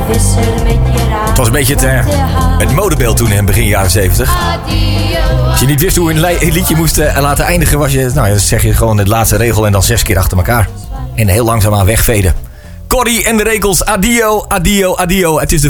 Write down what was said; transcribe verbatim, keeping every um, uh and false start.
Het was een beetje het, uh, het modebeeld toen in begin jaren zeventig. Als je niet wist hoe een li- liedje moest uh, laten eindigen, was je, nou, dan zeg je gewoon de laatste regel en dan zes keer achter elkaar. En heel langzaamaan wegveden. Corrie en de Rekels, adio, adio, adio. Het is de